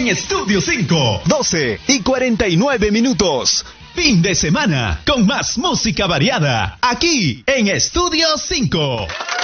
en Estudio 5. 12:49. Fin de semana con más música variada aquí en Estudio 5.